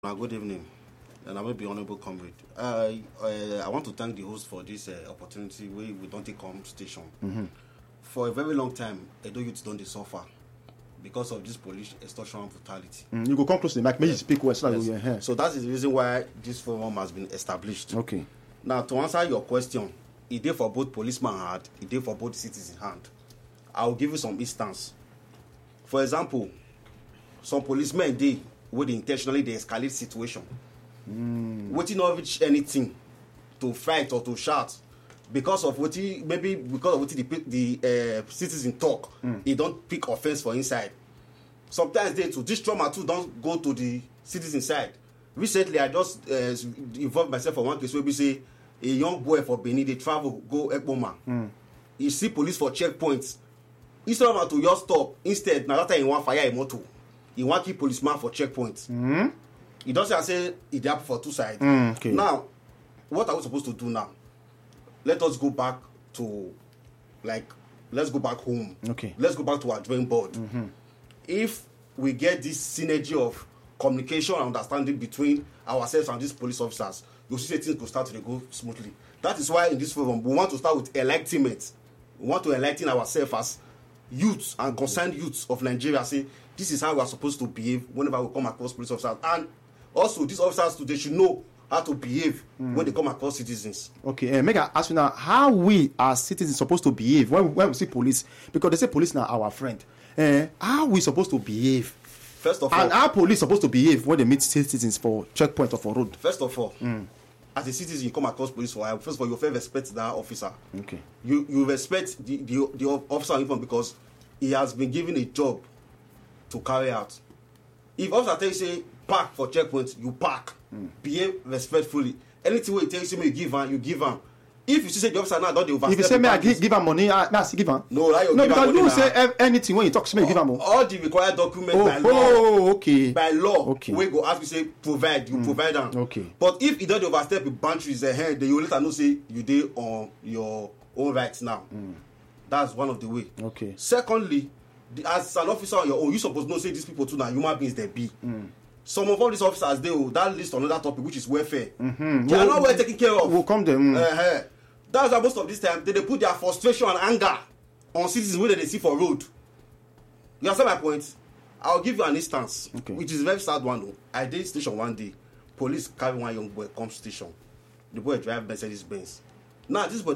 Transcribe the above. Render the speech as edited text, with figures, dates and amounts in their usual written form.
Good evening, and I will be honorable comrade. I want to thank the host for this opportunity. We don't take home station. Mm-hmm. For a very long time, Edo youths don't suffer because of this police extortion and brutality. You go come close to the mic. Maybe you speak well. Yes. So that is the reason why this forum has been established. Okay. Now, to answer your question, it is for both policeman hand, it is for both citizens hand. I will give you some instance. For example, some policemen would intentionally escalate situation. Waiting not reach anything to fight or to shout because of what the citizen talk. He don't pick offense for inside. Sometimes this trauma too don't go to the citizen side. Recently, I just involved myself for one case where we say a young boy for Benin, they travel go Ekboma. He see police for checkpoints. Instead of to just stop, instead now that time he want fire a motor. He want keep policeman for checkpoints. He doesn't say it happen for two sides. Okay. Now, what are we supposed to do now? Let us go back to, let's go back home. Okay. Let's go back to our drawing board. If we get this synergy of communication and understanding between ourselves and these police officers, you'll see things will start to go smoothly. That is why in this forum, we want to start with enlightenment. We want to enlighten ourselves as youths and concerned youths of Nigeria. Say, this is how we are supposed to behave whenever we come across police officers. And also, these officers today should know how to behave when they come across citizens. Okay, make I ask you now, how we as citizens supposed to behave when we see police? Because they say police now our friend. How we supposed to behave? First of all, and how police supposed to behave when they meet citizens for checkpoint or for road? First of all, as a citizen, you come across police for first of all, you first respect that officer. Okay. You respect the officer even because he has been given a job to carry out. If officer tell you say park for checkpoint, you park. Behave respectfully. Anything where he tells you you give him. If you say the officer now don't overstep. If you say me I give him money, I still give him. No, that you no, give because him you money say anything when you talk to me, you give him money. All the required documents by law. Oh, okay. By law, okay. We go ask you say provide, you provide them. Okay. But if you don't overstep the boundaries ahead, then you later know say you did on your own rights now. That's one of the way. Okay. Secondly, as an officer on your own, you supposed to know say these people too now human beings they be. Some of all these officers that list on another topic which is welfare. They are not well taken care of. We'll come there. That's why most of this time they put their frustration and anger on citizens when they see for road. You understand my point? I'll give you an instance, which is a very sad one. I did station one day. Police carry one young boy come station. The boy drive Mercedes Benz. Now this boy